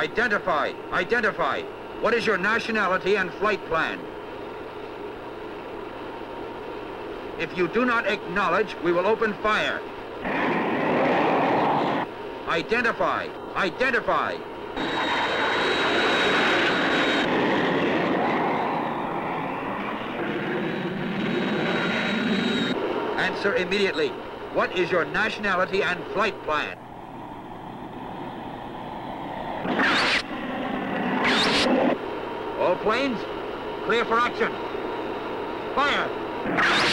Identify. Identify. What is your nationality and flight plan? If you do not acknowledge, we will open fire. Identify. Identify. Answer immediately. What is your nationality and flight plan? All planes, clear for action. Fire!